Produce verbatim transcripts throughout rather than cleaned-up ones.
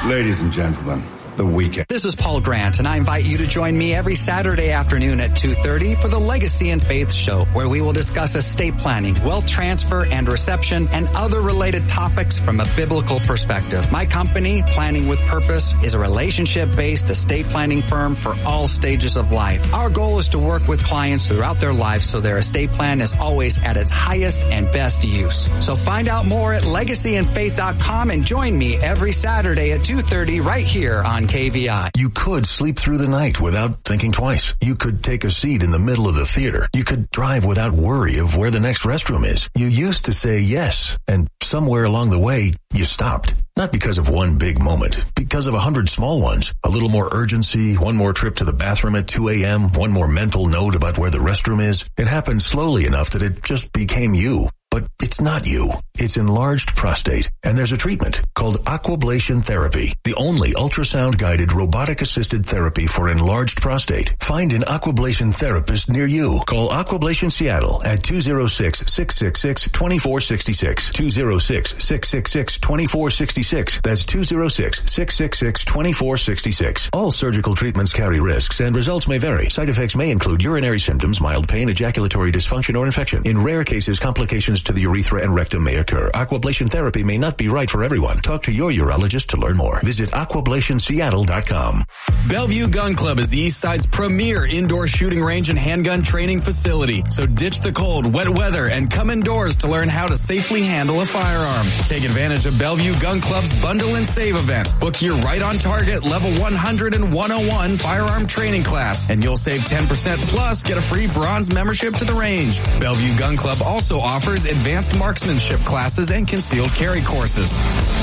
Ladies and gentlemen, the weekend. This is Paul Grant, and I invite you to join me every Saturday afternoon at two thirty for the Legacy and Faith Show, where we will discuss estate planning, wealth transfer and reception, and other related topics from a biblical perspective. My company, Planning with Purpose, is a relationship-based estate planning firm for all stages of life. Our goal is to work with clients throughout their lives so their estate plan is always at its highest and best use. So find out more at legacy and faith dot com and join me every Saturday at two thirty right here on K V I. You could sleep through the night without thinking twice. You could take a seat in the middle of the theater. You could drive without worry of where the next restroom is. You used to say yes, and somewhere along the way, you stopped. Not because of one big moment, because of a hundred small ones. A little more urgency, one more trip to the bathroom at two a.m., one more mental note about where the restroom is. It happened slowly enough that it just became you. But it's not you. It's enlarged prostate, and there's a treatment called aquablation therapy, the only ultrasound-guided robotic-assisted therapy for enlarged prostate. Find an aquablation therapist near you. Call Aquablation Seattle at two oh six, six six six, two four six six, two oh six, six six six, two four six six. That's two oh six, six six six, two four six six. All surgical treatments carry risks, and results may vary. Side effects may include urinary symptoms, mild pain, ejaculatory dysfunction, or infection. In rare cases, complications to the urethra and rectum may occur. Aquablation therapy may not be right for everyone. Talk to your urologist to learn more. Visit aquablation seattle dot com. Bellevue Gun Club is the East Side's premier indoor shooting range and handgun training facility. So ditch the cold, wet weather and come indoors to learn how to safely handle a firearm. Take advantage of Bellevue Gun Club's Bundle and Save event. Book your Right on Target Level one hundred and one oh one firearm training class, and you'll save ten percent plus get a free bronze membership to the range. Bellevue Gun Club also offers advanced marksmanship classes and concealed carry courses.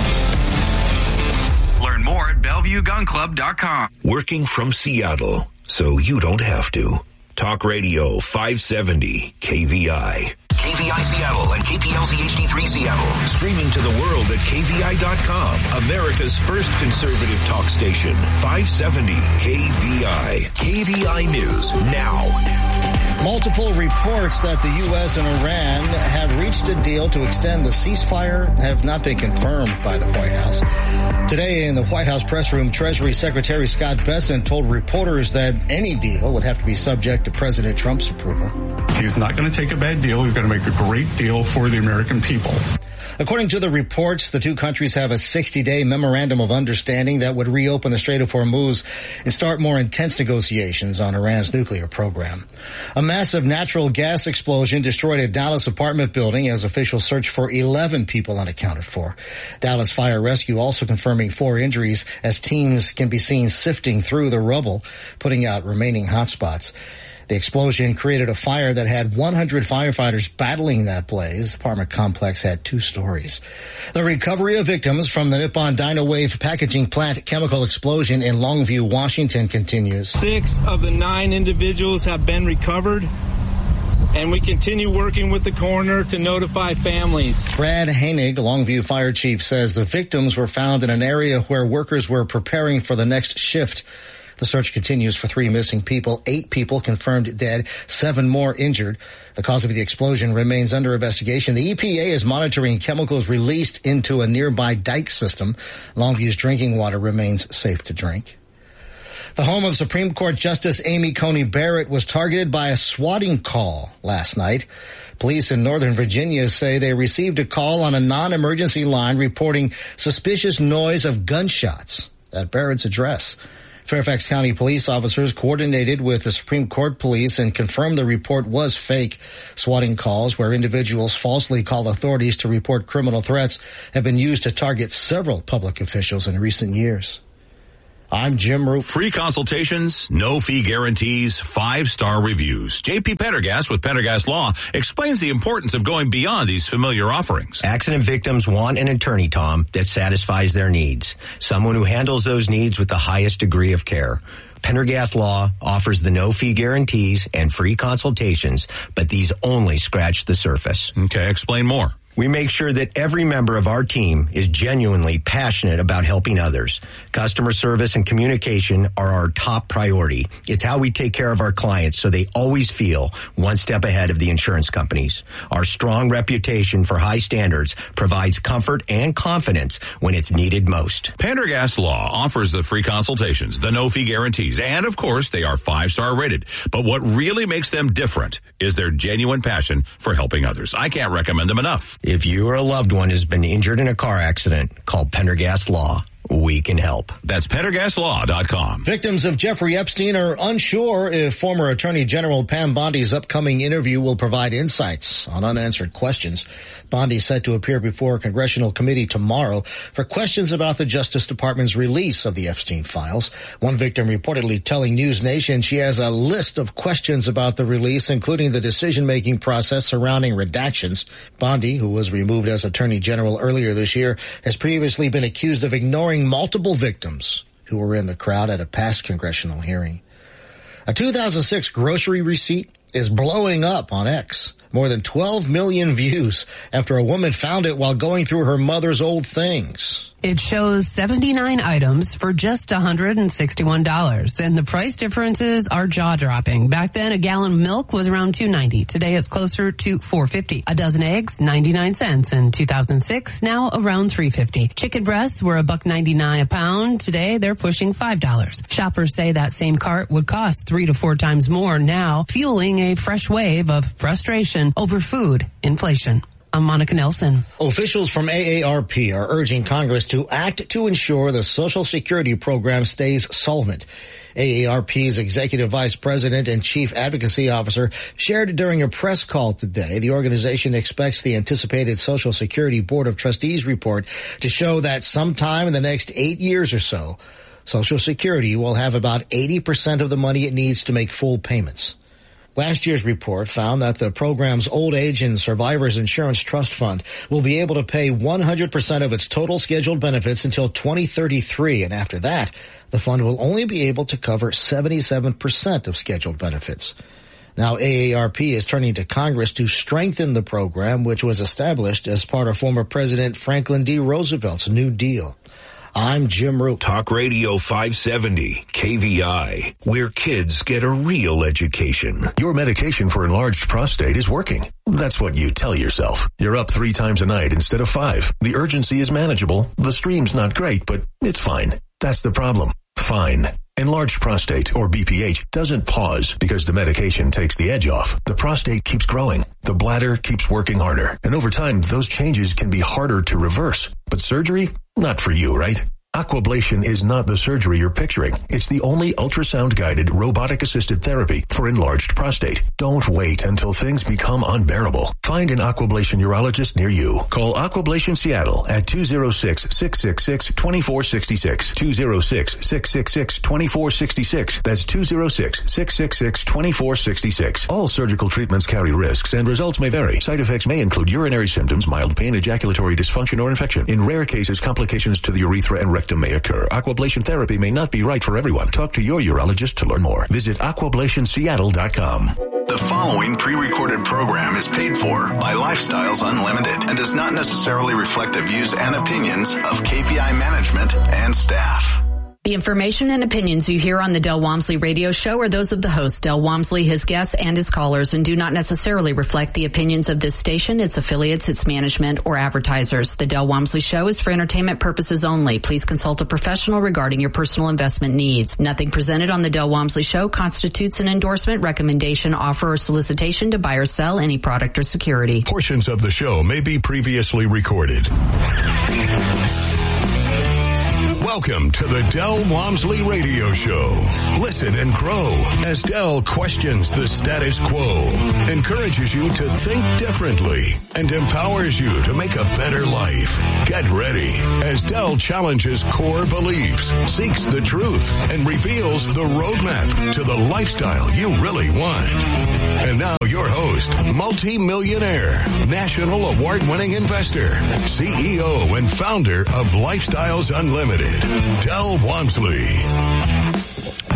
Learn more at bellevue gun club dot com. Working from Seattle, so you don't have to. Talk Radio five seventy K V I. K V I Seattle and K P L Z H D three Seattle. Streaming to the world at K V I dot com. America's first conservative talk station. five seventy K V I. K V I News now. Multiple reports that the U S and Iran have reached a deal to extend the ceasefire have not been confirmed by the White House. Today in the White House press room, Treasury Secretary Scott Bessent told reporters that any deal would have to be subject to President Trump's approval. He's not going to take a bad deal. He's going to make a great deal for the American people. According to the reports, the two countries have a sixty-day memorandum of understanding that would reopen the Strait of Hormuz and start more intense negotiations on Iran's nuclear program. A massive natural gas explosion destroyed a Dallas apartment building as officials search for eleven people unaccounted for. Dallas Fire Rescue also confirming four injuries as teams can be seen sifting through the rubble, putting out remaining hotspots. The explosion created a fire that had one hundred firefighters battling that blaze. The apartment complex had two stories. The recovery of victims from the Nippon Dynawave packaging plant chemical explosion in Longview, Washington continues. Six of the nine individuals have been recovered, and we continue working with the coroner to notify families. Brad Hainig, Longview Fire Chief, says the victims were found in an area where workers were preparing for the next shift. The search continues for three missing people, eight people confirmed dead, seven more injured. The cause of the explosion remains under investigation. The E P A is monitoring chemicals released into a nearby dike system. Longview's drinking water remains safe to drink. The home of Supreme Court Justice Amy Coney Barrett was targeted by a swatting call last night. Police in Northern Virginia say they received a call on a non-emergency line reporting suspicious noise of gunshots at Barrett's address. Fairfax County police officers coordinated with the Supreme Court police and confirmed the report was fake. Swatting calls where individuals falsely call authorities to report criminal threats have been used to target several public officials in recent years. I'm Jim Roop. Free consultations, no fee guarantees, five-star reviews. J P Pendergast with Pendergast Law explains the importance of going beyond these familiar offerings. Accident victims want an attorney, Tom, that satisfies their needs. Someone who handles those needs with the highest degree of care. Pendergast Law offers the no-fee guarantees and free consultations, but these only scratch the surface. Okay, explain more. We make sure that every member of our team is genuinely passionate about helping others. Customer service and communication are our top priority. It's how we take care of our clients so they always feel one step ahead of the insurance companies. Our strong reputation for high standards provides comfort and confidence when it's needed most. Pendergast Law offers the free consultations, the no-fee guarantees, and of course, they are five-star rated. But what really makes them different is their genuine passion for helping others. I can't recommend them enough. If you or a loved one has been injured in a car accident, call Pendergast Law. We can help. That's pendergast law dot com. Victims of Jeffrey Epstein are unsure if former Attorney General Pam Bondi's upcoming interview will provide insights on unanswered questions. Bondi is set to appear before a congressional committee tomorrow for questions about the Justice Department's release of the Epstein files. One victim reportedly telling News Nation she has a list of questions about the release, including the decision-making process surrounding redactions. Bondi, who was removed as Attorney General earlier this year, has previously been accused of ignoring multiple victims who were in the crowd at a past congressional hearing. A two thousand six grocery receipt is blowing up on X. More than twelve million views after a woman found it while going through her mother's old things. It shows seventy-nine items for just one hundred sixty-one dollars, and the price differences are jaw-dropping. Back then, a gallon of milk was around two dollars and ninety cents. Today, it's closer to four dollars and fifty cents. A dozen eggs, ninety-nine cents. In two thousand six, now around three dollars and fifty cents. Chicken breasts were a buck ninety-nine a pound. Today, they're pushing five dollars. Shoppers say that same cart would cost three to four times more now, fueling a fresh wave of frustration over food inflation. I'm Monica Nelson. Officials from A A R P are urging Congress to act to ensure the Social Security program stays solvent. A A R P's Executive Vice President and Chief Advocacy Officer shared during a press call today the organization expects the anticipated Social Security Board of Trustees report to show that sometime in the next eight years or so, Social Security will have about eighty percent of the money it needs to make full payments. Last year's report found that the program's Old Age and Survivors Insurance Trust Fund will be able to pay one hundred percent of its total scheduled benefits until twenty thirty-three, and after that, the fund will only be able to cover seventy-seven percent of scheduled benefits. Now, A A R P is turning to Congress to strengthen the program, which was established as part of former President Franklin D. Roosevelt's New Deal. I'm Jim Root. Talk Radio five seventy, K V I, where kids get a real education. Your medication for enlarged prostate is working. That's what you tell yourself. You're up three times a night instead of five. The urgency is manageable. The stream's not great, but it's fine. That's the problem. Fine. Enlarged prostate, or B P H, doesn't pause because the medication takes the edge off. The prostate keeps growing. The bladder keeps working harder. And over time, those changes can be harder to reverse. But surgery? Not for you, right? Aquablation is not the surgery you're picturing. It's the only ultrasound-guided, robotic-assisted therapy for enlarged prostate. Don't wait until things become unbearable. Find an Aquablation urologist near you. Call Aquablation Seattle at two oh six, six six six, two four six six, two oh six, six six six, two four six six. That's two oh six, six six six, two four six six. All surgical treatments carry risks and results may vary. Side effects may include urinary symptoms, mild pain, ejaculatory dysfunction, or infection. In rare cases, complications to the urethra and rectum may occur. Aquablation therapy may not be right for everyone. Talk to your urologist to learn more. Visit aquablation seattle dot com. The following pre-recorded program is paid for by Lifestyles Unlimited and does not necessarily reflect the views and opinions of K P I management and staff. The information and opinions you hear on the Del Walmsley radio show are those of the host, Del Walmsley, his guests, and his callers, and do not necessarily reflect the opinions of this station, its affiliates, its management, or advertisers. The Del Walmsley show is for entertainment purposes only. Please consult a professional regarding your personal investment needs. Nothing presented on the Del Walmsley show constitutes an endorsement, recommendation, offer, or solicitation to buy or sell any product or security. Portions of the show may be previously recorded. Welcome to the Del Walmsley Radio Show. Listen and grow as Del questions the status quo, encourages you to think differently, and empowers you to make a better life. Get ready as Del challenges core beliefs, seeks the truth, and reveals the roadmap to the lifestyle you really want. And now your host, multi-millionaire, national award-winning investor, C E O and founder of Lifestyles Unlimited, Del Walmsley.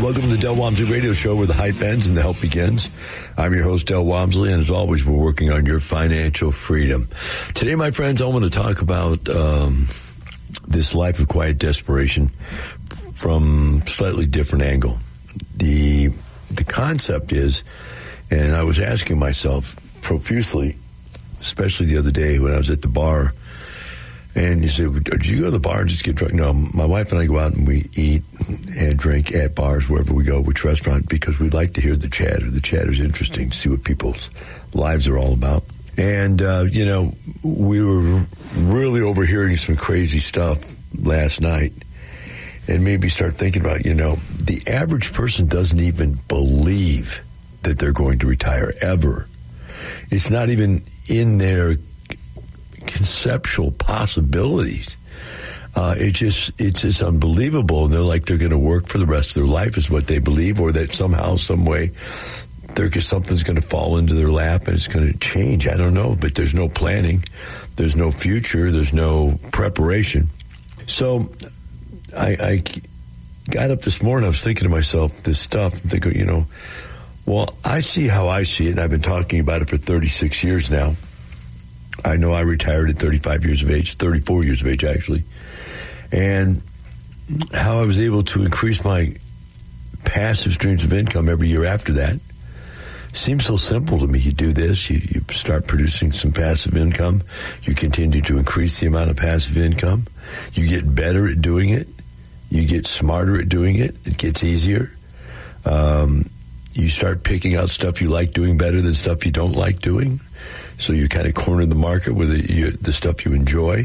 Welcome to the Del Walmsley Radio Show, where the hype ends and the help begins. I'm your host, Del Walmsley, and as always, we're working on your financial freedom. Today, my friends, I want to talk about um, this life of quiet desperation from a slightly different angle. The the concept is, and I was asking myself profusely, especially the other day when I was at the bar, and you say, did you go to the bar and just get drunk? No, my wife and I go out and we eat and drink at bars wherever we go, which restaurant, because we like to hear the chatter. The chatter is interesting to see what people's lives are all about. And, uh, you know, we were really overhearing some crazy stuff last night and made me start thinking about, you know, the average person doesn't even believe that they're going to retire ever. It's not even in their conceptual possibilities. Uh, it just, it's just unbelievable. And they're like, they're going to work for the rest of their life is what they believe, or that somehow, some way, they're, something's going to fall into their lap and it's going to change. I don't know, but there's no planning. There's no future. There's no preparation. So I, I got up this morning. I was thinking to myself, this stuff, I'm thinking, you know, well, I see how I see it. And I've been talking about it for thirty-six years now. I know I retired at thirty-five years of age, thirty-four years of age, actually. And how I was able to increase my passive streams of income every year after that seems so simple to me. You do this, you, you start producing some passive income, you continue to increase the amount of passive income, you get better at doing it, you get smarter at doing it, it gets easier. Um, you start picking out stuff you like doing better than stuff you don't like doing. So you kind of corner the market with the, you, the stuff you enjoy.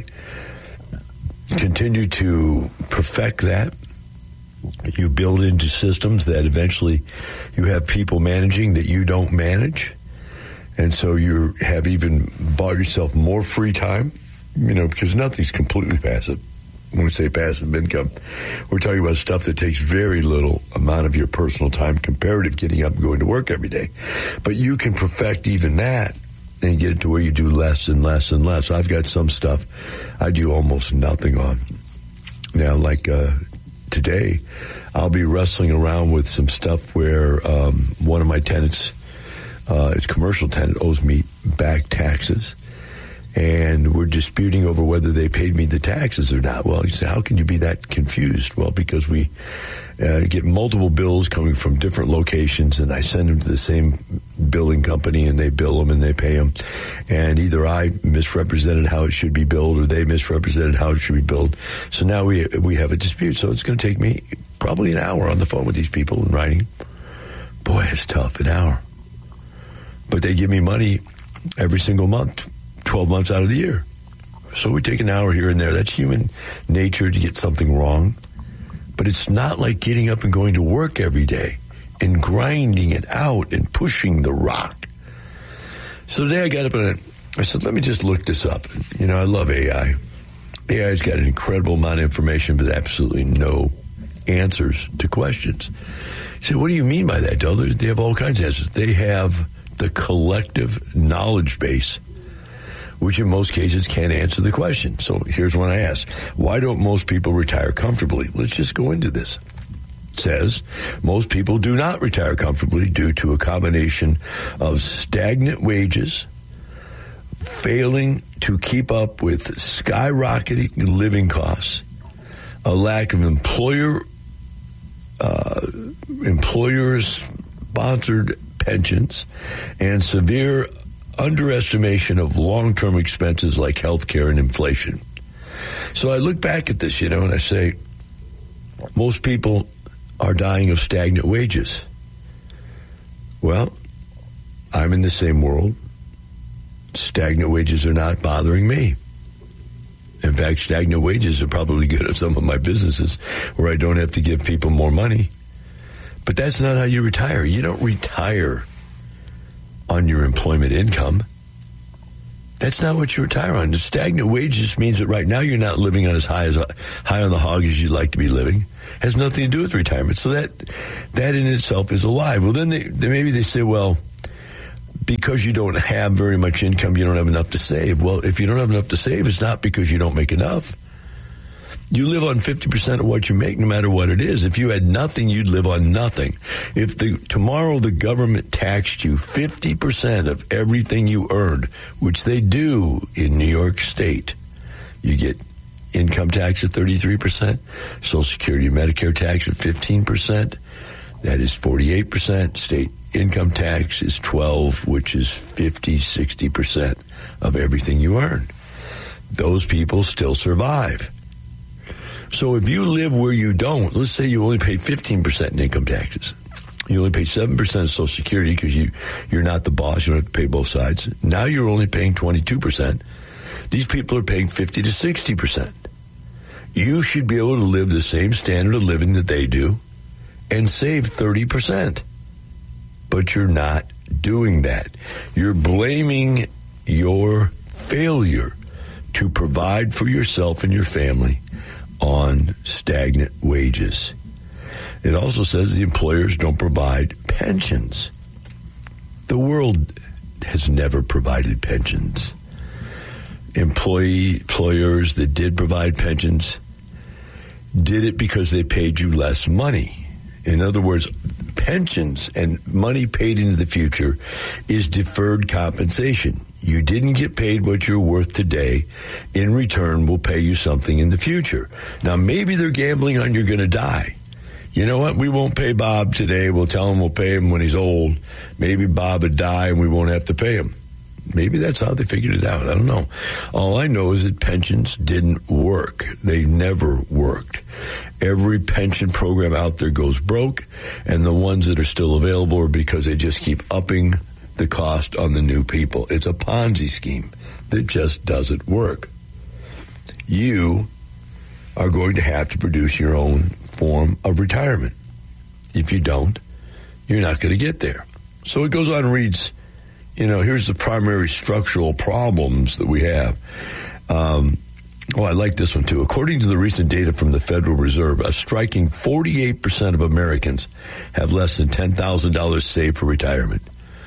Continue to perfect that. You build into systems that eventually you have people managing that you don't manage. And so you have even bought yourself more free time, you know, because nothing's completely passive. When we say passive income, we're talking about stuff that takes very little amount of your personal time comparative getting up and going to work every day. But you can perfect even that and get it to where you do less and less and less. I've got some stuff I do almost nothing on. Now, like uh, today, I'll be wrestling around with some stuff where um, one of my tenants, uh, it's a commercial tenant, owes me back taxes. And we're disputing over whether they paid me the taxes or not. Well, you say, how can you be that confused? Well, because we uh, get multiple bills coming from different locations, and I send them to the same billing company, and they bill them and they pay them. And either I misrepresented how it should be billed, or they misrepresented how it should be billed. So now we we have a dispute. So it's going to take me probably an hour on the phone with these people and writing. Boy, it's tough, an hour. But they give me money every single month, twelve months out of the year. So we take an hour here and there. That's human nature to get something wrong. But it's not like getting up and going to work every day and grinding it out and pushing the rock. So today I got up and I said, let me just look this up. You know, I love A I. A I's got an incredible amount of information, but absolutely no answers to questions. I said, what do you mean by that, Del? They have all kinds of answers. They have the collective knowledge base, which in most cases can't answer the question. So here's one I asked. Why don't most people retire comfortably? Let's just go into this. It says most people do not retire comfortably due to a combination of stagnant wages, failing to keep up with skyrocketing living costs, a lack of employer uh, employer-sponsored pensions, and severe underestimation of long-term expenses like healthcare and inflation. So I look back at this, you know, and I say, most people are dying of stagnant wages. Well, I'm in the same world. Stagnant wages are not bothering me. In fact, stagnant wages are probably good at some of my businesses where I don't have to give people more money. But that's not how you retire. You don't retire on your employment income. That's not what you retire on. The stagnant wages means that right now you're not living on as high as high on the hog as you'd like to be living. It has nothing to do with retirement. So that that in itself is a lie. Well, then they, they maybe they say, well, because you don't have very much income, you don't have enough to save. Well, if you don't have enough to save, it's not because you don't make enough. You live on fifty percent of what you make, no matter what it is. If you had nothing, you'd live on nothing. If the, tomorrow the government taxed you fifty percent of everything you earned, which they do in New York State, you get income tax at thirty-three percent, Social Security and Medicare tax at fifteen percent. That is forty-eight percent. State income tax is twelve, which is fifty, sixty percent of everything you earn. Those people still survive. So if you live where you don't, let's say you only pay fifteen percent in income taxes. You only pay seven percent of Social Security because you, you're not the boss. You don't have to pay both sides. Now you're only paying twenty-two percent. These people are paying fifty to sixty percent. You should be able to live the same standard of living that they do and save thirty percent. But you're not doing that. You're blaming your failure to provide for yourself and your family on stagnant wages. It also says the employers don't provide pensions. The world has never provided pensions. Employee, employers that did provide pensions did it because they paid you less money. In other words, pensions and money paid into the future is deferred compensation. You didn't get paid what you're worth today. In return, we'll pay you something in the future. Now, maybe they're gambling on you're going to die. You know what? We won't pay Bob today. We'll tell him we'll pay him when he's old. Maybe Bob would die and we won't have to pay him. Maybe that's how they figured it out. I don't know. All I know is that pensions didn't work. They never worked. Every pension program out there goes broke, and the ones that are still available are because they just keep upping the cost on the new people. It's a Ponzi scheme that just doesn't work. You are going to have to produce your own form of retirement. If you don't, you're not going to get there. So it goes on and reads, you know, here's the primary structural problems that we have. Um, oh, I like this one too. According to the recent data from the Federal Reserve, a striking forty-eight percent of Americans have less than ten thousand dollars saved for retirement.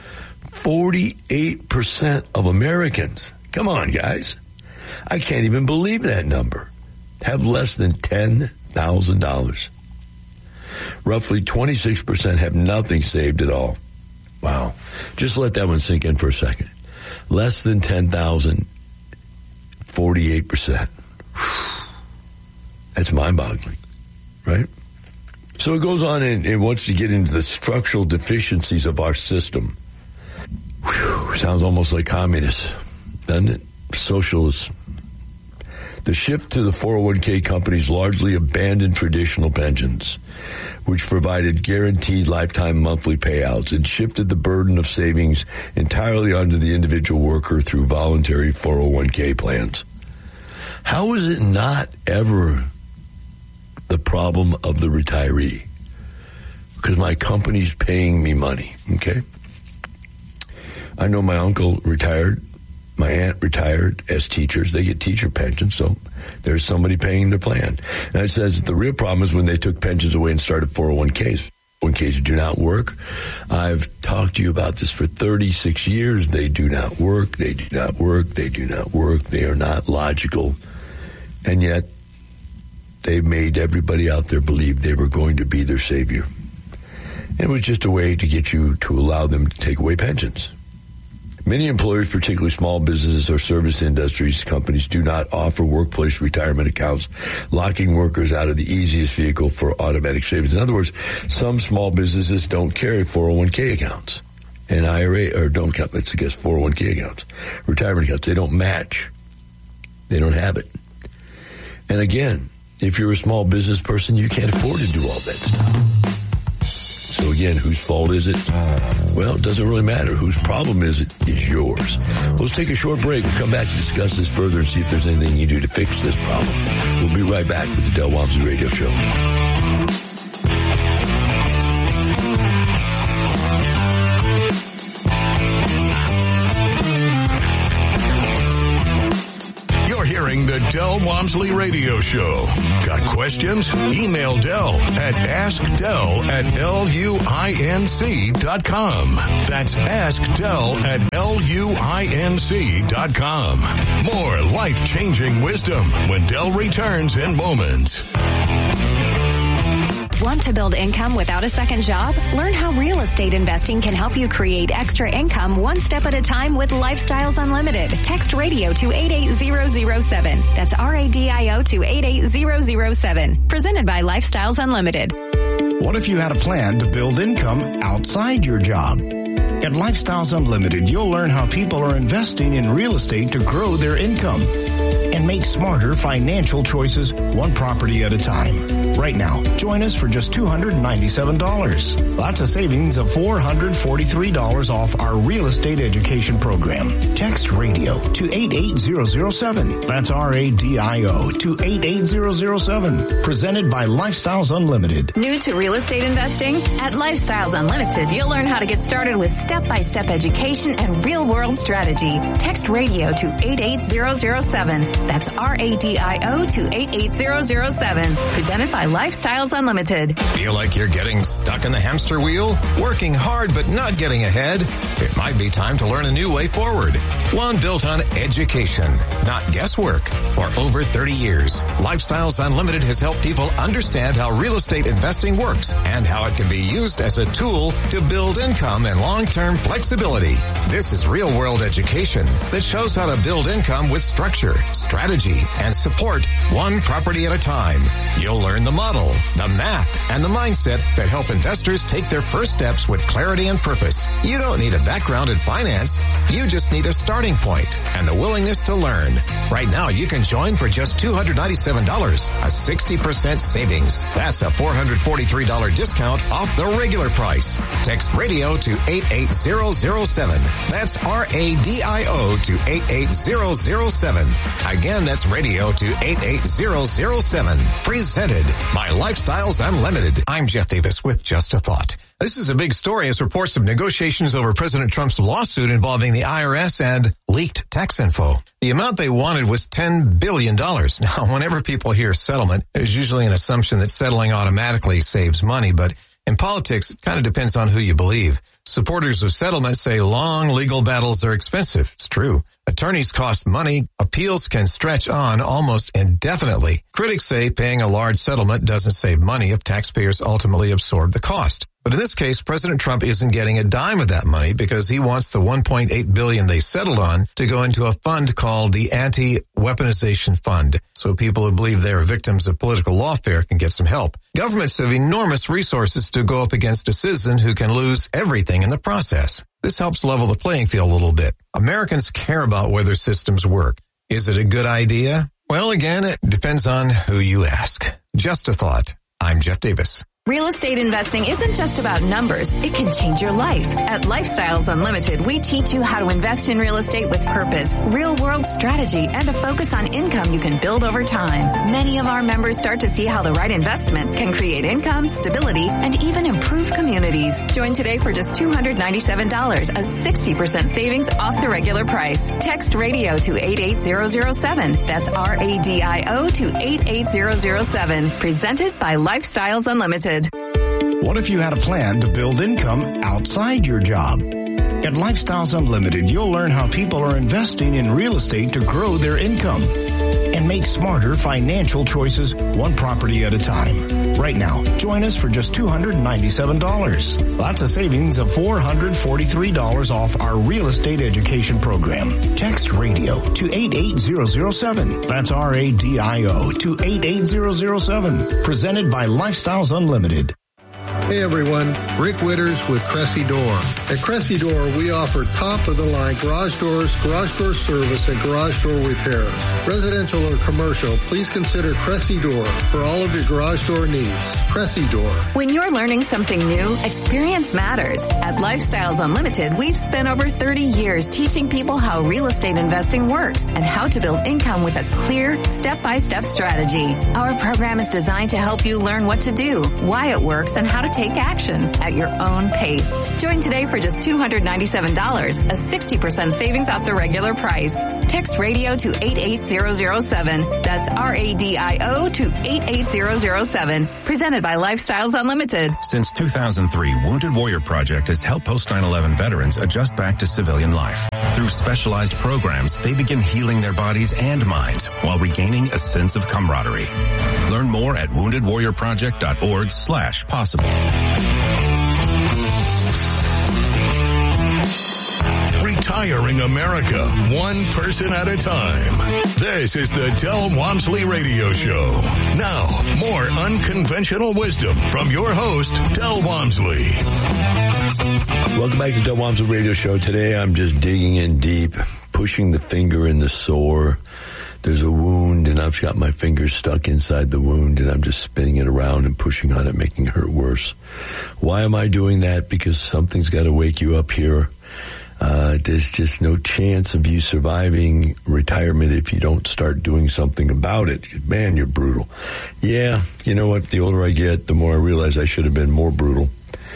forty-eight percent of Americans. Come on, guys. I can't even believe that number. Have less than ten thousand dollars. Roughly twenty-six percent have nothing saved at all. Wow. Just let that one sink in for a second. Less than ten thousand, forty-eight percent. That's mind-boggling, right? So it goes on and, and wants to get into the structural deficiencies of our system. Whew, sounds almost like communists, doesn't it? Socialists. The shift to the four oh one k companies largely abandoned traditional pensions, which provided guaranteed lifetime monthly payouts, and shifted the burden of savings entirely onto the individual worker through voluntary four oh one k plans. How is it not ever the problem of the retiree? Because my company's paying me money, okay? I know my uncle retired. My aunt retired as teachers. They get teacher pensions, so there's somebody paying their plan. And it says the real problem is when they took pensions away and started four oh one k's. four oh one k's do not work. I've talked to you about this for thirty-six years. They do not work. They do not work. They do not work. They are not logical. And yet, they made everybody out there believe they were going to be their savior. And it was just a way to get you to allow them to take away pensions. Many employers, particularly small businesses or service industries companies, do not offer workplace retirement accounts, locking workers out of the easiest vehicle for automatic savings. In other words, some small businesses don't carry four oh one k accounts and I R A, or don't count, let's guess four oh one k accounts, retirement accounts. They don't match. They don't have it. And again, if you're a small business person, you can't afford to do all that stuff. So again, whose fault is it? Well, it doesn't really matter. Whose problem is it is yours. Well, let's take a short break. We'll come back to discuss this further and see if there's anything you do to fix this problem. We'll be right back with the Del Walmsley Radio Show. during the Del Walmsley Radio Show. Got questions? Email Del at askdel at luinc dot com. That's askdel at luinc dot com. More life-changing wisdom when Del returns in moments. Want to build income without a second job? Learn how real estate investing can help you create extra income one step at a time with Lifestyles Unlimited. Text radio to eight eight zero zero seven. That's R A D I O to eight eight zero zero seven. Presented by Lifestyles Unlimited. What if you had a plan to build income outside your job? At Lifestyles Unlimited, you'll learn how people are investing in real estate to grow their income and make smarter financial choices one property at a time. Right now, join us for just two hundred ninety-seven dollars. That's a savings of four hundred forty-three dollars off our real estate education program. Text radio to eight eight zero zero seven. That's R A D I O to eight eight zero zero seven. Presented by Lifestyles Unlimited. New to real estate investing? At Lifestyles Unlimited, you'll learn how to get started with step-by-step education and real-world strategy. Text radio to eight eight zero zero seven. That's R A D I O to eight eight zero zero seven. Presented by Lifestyles Unlimited. Feel like you're getting stuck in the hamster wheel? Working hard but not getting ahead? It might be time to learn a new way forward. One built on education, not guesswork. For over thirty years, Lifestyles Unlimited has helped people understand how real estate investing works and how it can be used as a tool to build income and long-term flexibility. This is real-world education that shows how to build income with structure, strategy, and support one property at a time. You'll learn the model, the math, and the mindset that help investors take their first steps with clarity and purpose. You don't need a background in finance. You just need a starting point and the willingness to learn. Right now, you can join for just two hundred ninety-seven dollars, a sixty percent savings. That's a four hundred forty-three dollars discount off the regular price. Text radio to eight eight zero zero seven. That's R A D I O to eight eight zero zero seven. Again, that's radio to eight eight zero zero seven. Presented by Lifestyles Unlimited. I'm Jeff Davis with Just a Thought. This is a big story as reports of negotiations over President Trump's lawsuit involving the I R S and leaked tax info. The amount they wanted was ten billion dollars. Now, whenever people hear settlement, there's usually an assumption that settling automatically saves money, but in politics, it kind of depends on who you believe. Supporters of settlement say long legal battles are expensive. It's true. Attorneys cost money. Appeals can stretch on almost indefinitely. Critics say paying a large settlement doesn't save money if taxpayers ultimately absorb the cost. But in this case, President Trump isn't getting a dime of that money because he wants the one point eight billion dollars they settled on to go into a fund called the Anti-Weaponization Fund, so people who believe they are victims of political lawfare can get some help. Governments have enormous resources to go up against a citizen who can lose everything in the process. This helps level the playing field a little bit. Americans care about whether systems work. Is it a good idea? Well, again, it depends on who you ask. Just a thought. I'm Jeff Davis. Real estate investing isn't just about numbers. It can change your life. At Lifestyles Unlimited, we teach you how to invest in real estate with purpose, real-world strategy, and a focus on income you can build over time. Many of our members start to see how the right investment can create income, stability, and even improve communities. Join today for just two hundred ninety-seven dollars, a sixty percent savings off the regular price. Text radio to eight eight zero zero seven. That's R A D I O to eight eight zero zero seven. Presented by Lifestyles Unlimited. What if you had a plan to build income outside your job? At Lifestyles Unlimited, you'll learn how people are investing in real estate to grow their income and make smarter financial choices one property at a time. Right now, join us for just two hundred ninety-seven dollars. That's a savings of four hundred forty-three dollars off our real estate education program. Text radio to eight eight zero zero seven. That's R A D I O to eight eight zero zero seven. Presented by Lifestyles Unlimited. Hey everyone, Rick Witters with Cressy Door. At Cressy Door, we offer top-of-the-line garage doors, garage door service, and garage door repairs. Residential or commercial, please consider Cressy Door for all of your garage door needs. Cressy Door. When you're learning something new, experience matters. At Lifestyles Unlimited, we've spent over thirty years teaching people how real estate investing works and how to build income with a clear, step-by-step strategy. Our program is designed to help you learn what to do, why it works, and how to take take action at your own pace. Join today for just two hundred ninety-seven dollars, a sixty percent savings off the regular price. Text radio to eight eight zero zero seven. That's R A D I O to eight eight zero zero seven. Presented by Lifestyles Unlimited. Since two thousand three, Wounded Warrior Project has helped post nine eleven veterans adjust back to civilian life. Through specialized programs, they begin healing their bodies and minds while regaining a sense of camaraderie. Learn more at wounded warrior project dot org slash possible. Retiring America, one person at a time. This is the Del Walmsley Radio Show. Now, more unconventional wisdom from your host, Del Walmsley. Welcome back to Del Walmsley Radio Show. Today I'm just digging in deep, pushing the finger in the sore. There's a wound, and I've got my fingers stuck inside the wound, and I'm just spinning it around and pushing on it, making it hurt worse. Why am I doing that? Because something's got to wake you up here. Uh, there's just no chance of you surviving retirement if you don't start doing something about it. Man, you're brutal. Yeah, you know what? The older I get, the more I realize I should have been more brutal.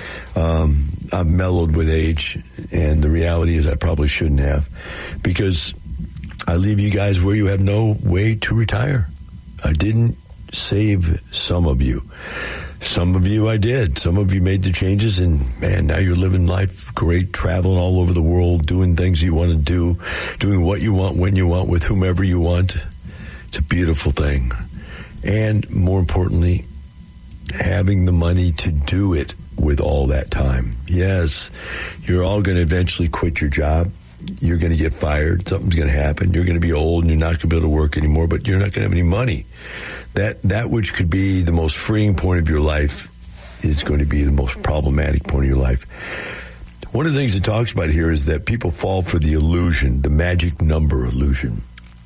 Um, I've mellowed with age, and the reality is I probably shouldn't have, because I leave you guys where you have no way to retire. I didn't save some of you. Some of you I did. Some of you made the changes, and man, now you're living life great, traveling all over the world, doing things you want to do, doing what you want, when you want, with whomever you want. It's a beautiful thing. And more importantly, having the money to do it with all that time. Yes, you're all going to eventually quit your job. You're going to get fired. Something's going to happen. You're going to be old and you're not going to be able to work anymore, but you're not going to have any money. That, that which could be the most freeing point of your life is going to be the most problematic point of your life. One of the things it talks about here is that people fall for the illusion, the magic number illusion.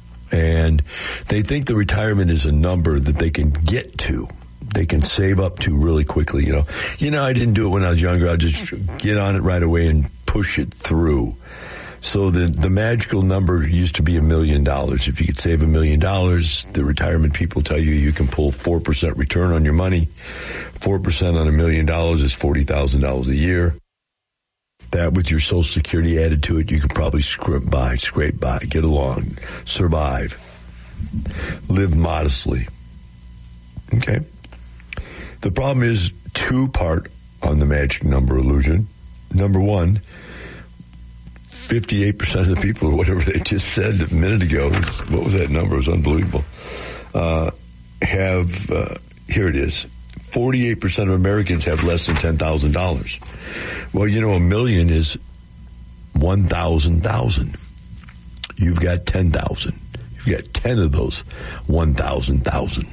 And they think the retirement is a number that they can get to. They can save up to really quickly. You know, you know, I didn't do it when I was younger. I'll just get on it right away and push it through. So the the magical number used to be a million dollars. If you could save a million dollars, the retirement people tell you you can pull four percent return on your money. four percent on a million dollars is forty thousand dollars a year. That with your Social Security added to it, you could probably scrape by, scrape by, get along, survive, live modestly. Okay. The problem is two-part on the magic number illusion. Number one, fifty-eight percent of the people, or whatever they just said a minute ago, what was that number? It was unbelievable, uh, have, uh, here it is, forty-eight percent of Americans have less than ten thousand dollars. Well, you know, a million is one thousand thousand. You've got ten thousand. You've got ten of those one thousand thousand.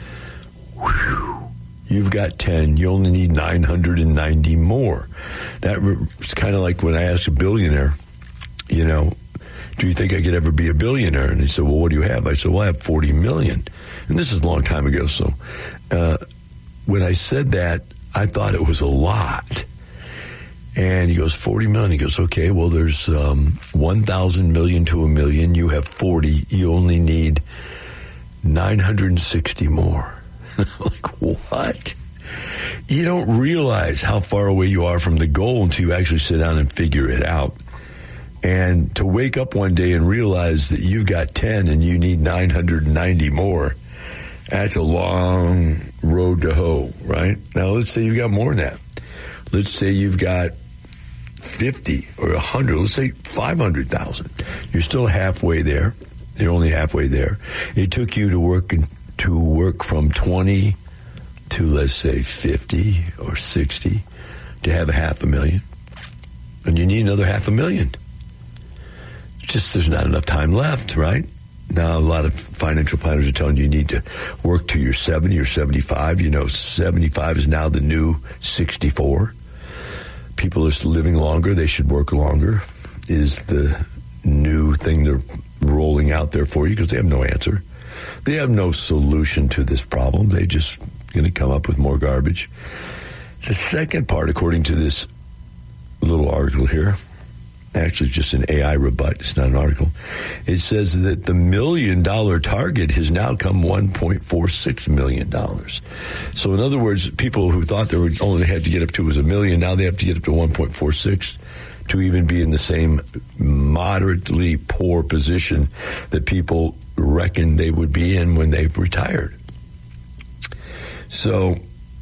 Whew. You've got ten. You only need nine hundred ninety more. That it's kind of like when I asked a billionaire, you know, do you think I could ever be a billionaire? And he said, well, what do you have? I said, well, I have forty million. And this is a long time ago. So, uh, when I said that, I thought it was a lot. And he goes, forty million. He goes, okay, well, there's, um, one thousand million to a million. You have forty. You only need nine hundred sixty more. Like, what? You don't realize how far away you are from the goal until you actually sit down and figure it out. And to wake up one day and realize that you've got ten and you need nine hundred ninety more, that's a long road to hoe, right? Now, let's say you've got more than that. Let's say you've got fifty or one hundred. Let's say five hundred thousand. You're still halfway there. You're only halfway there. It took you to work in to work from twenty to, let's say, fifty or sixty to have a half a million. And you need another half a million. Just there's not enough time left, right? Now, a lot of financial planners are telling you you need to work till you're seventy or seventy-five. You know, seventy-five is now the new sixty-four. People are living longer. They should work longer is the new thing they're rolling out there for you because they have no answer. They have no solution to this problem. They just going to come up with more garbage. The second part, according to this little article here, actually just an A I rebut, it's not an article. It says that the million dollar target has now come one point four six million dollars. So in other words, people who thought they would only had to get up to was a million, now they have to get up to one point four six to even be in the same moderately poor position that people reckon they would be in when they've retired. So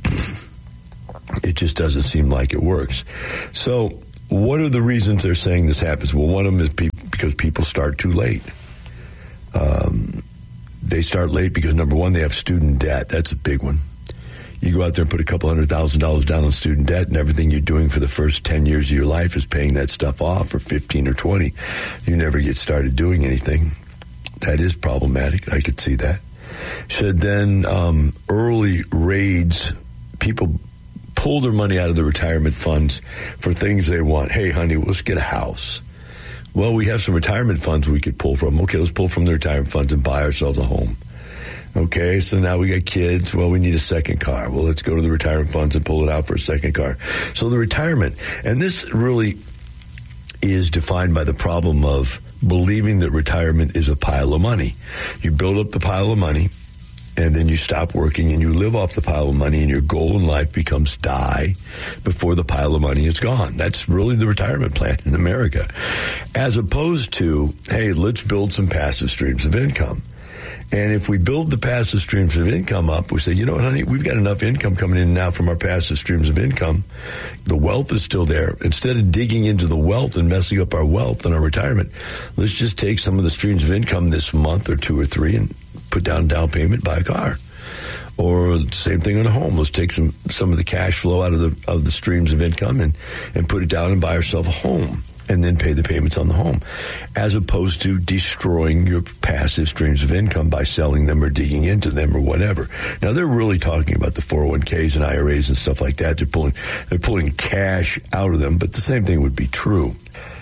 it just doesn't seem like it works. So what are the reasons they're saying this happens? Well, one of them is pe- because people start too late. Um, they start late because, number one, they have student debt. That's a big one. You go out there and put a couple hundred thousand dollars down on student debt, and everything you're doing for the first ten years of your life is paying that stuff off, or fifteen or twenty. You never get started doing anything. That is problematic. I could see that. Said then um, early raids, people pull their money out of the retirement funds for things they want. Hey, honey, let's get a house. Well, we have some retirement funds we could pull from. Okay, let's pull from the retirement funds and buy ourselves a home. Okay, so now we got kids. Well, we need a second car. Well, let's go to the retirement funds and pull it out for a second car. So the retirement, and this really is defined by the problem of believing that retirement is a pile of money. You build up the pile of money, and then you stop working and you live off the pile of money, and your goal in life becomes die before the pile of money is gone. That's really the retirement plan in America. As opposed to, hey, let's build some passive streams of income. And if we build the passive streams of income up, we say, you know what, honey, we've got enough income coming in now from our passive streams of income. The wealth is still there. Instead of digging into the wealth and messing up our wealth and our retirement, let's just take some of the streams of income this month or two or three and put down down payment, buy a car. Or the same thing on a home. Let's take some, some of the cash flow out of the, of the streams of income and, and put it down and buy ourselves a home, and then pay the payments on the home, as opposed to destroying your passive streams of income by selling them or digging into them or whatever. Now, they're really talking about the four oh one k's and I R As and stuff like that. They're pulling, they're pulling cash out of them, but the same thing would be true.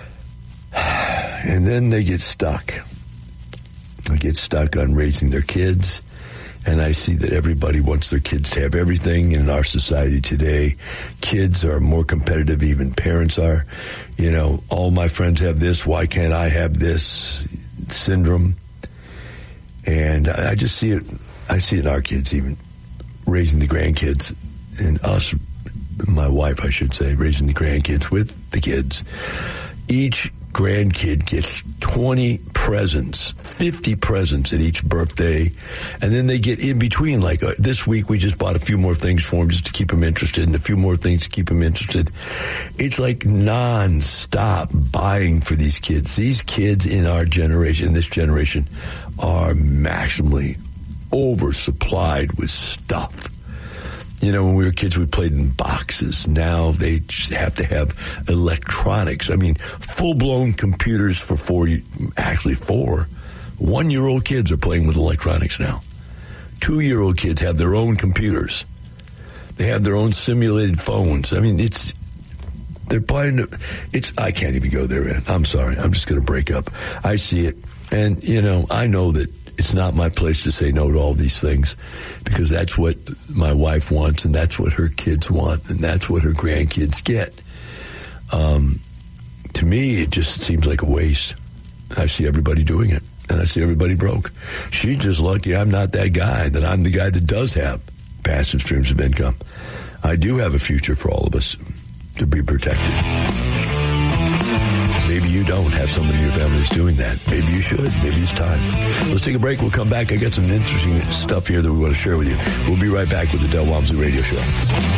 And then they get stuck. They get stuck on raising their kids. And I see that everybody wants their kids to have everything in our society today. Kids are more competitive, even parents are. You know, all my friends have this, why can't I have this syndrome? And I just see it, I see it in our kids, even raising the grandkids, and us, my wife, I should say, raising the grandkids with the kids. Each grandkid gets twenty presents, fifty presents at each birthday, and then they get in between. Like uh, this week, we just bought a few more things for them just to keep them interested, and a few more things to keep them interested. It's like non-stop buying for these kids. These kids in our generation, in this generation, are maximally oversupplied with stuff. You know, when we were kids, we played in boxes. Now they just have to have electronics. I mean, full-blown computers for four, actually four. One-year-old kids are playing with electronics now. Two-year-old kids have their own computers. They have their own simulated phones. I mean, it's, they're playing, it's, I can't even go there, man. I'm sorry. I'm just going to break up. I see it. And, you know, I know that it's not my place to say no to all these things, because that's what my wife wants, and that's what her kids want, and that's what her grandkids get. Um, to me, it just seems like a waste. I see everybody doing it, and I see everybody broke. She's just lucky I'm not that guy, that I'm the guy that does have passive streams of income. I do have a future for all of us to be protected. Maybe you don't have somebody in your family that's doing that. Maybe you should. Maybe it's time. Let's take a break. We'll come back. I got some interesting stuff here that we want to share with you. We'll be right back with the Del Walmsley Radio Show.